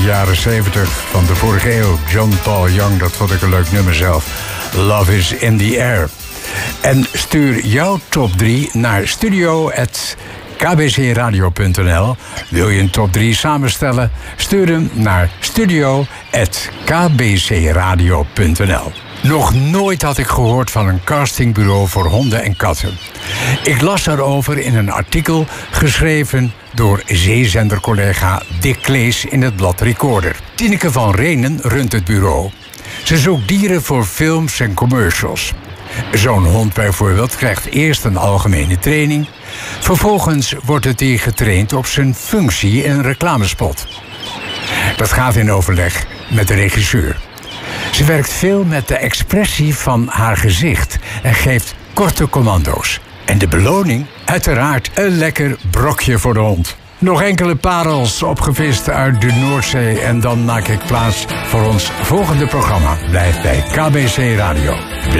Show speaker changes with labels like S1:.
S1: jaren 70 van de vorige eeuw. John Paul Young, dat vond ik een leuk nummer zelf. Love is in the air. En stuur jouw top 3 naar studio@kbcradio.nl. Wil je een top 3 samenstellen? Stuur hem naar studio@kbcradio.nl. Nog nooit had ik gehoord van een castingbureau voor honden en katten. Ik las erover in een artikel geschreven door zeezendercollega Dick Klees in het blad Recorder. Tineke van Renen runt het bureau. Ze zoekt dieren voor films en commercials. Zo'n hond bijvoorbeeld krijgt eerst een algemene training. Vervolgens wordt het dier getraind op zijn functie in een reclamespot. Dat gaat in overleg met de regisseur. Ze werkt veel met de expressie van haar gezicht en geeft korte commando's. En de beloning? Uiteraard een lekker brokje voor de hond. Nog enkele parels opgevist uit de Noordzee en dan maak ik plaats voor ons volgende programma. Blijf bij KBC Radio.